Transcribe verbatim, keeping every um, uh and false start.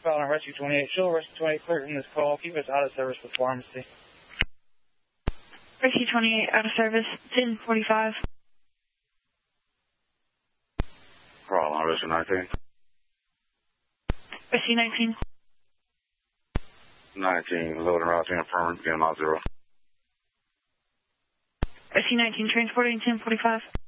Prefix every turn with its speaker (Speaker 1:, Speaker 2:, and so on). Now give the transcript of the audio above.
Speaker 1: Following Rescue twenty-eight, show Rescue twenty-eight clear in this call. Keep us out of service with pharmacy.
Speaker 2: Rescue twenty-eight out of service, ten forty-five.
Speaker 3: Call on Rescue nineteen.
Speaker 2: Rescue nineteen.
Speaker 3: nineteen, loading route to infirmary, begin mile zero.
Speaker 2: Rescue nineteen, transporting ten forty-five.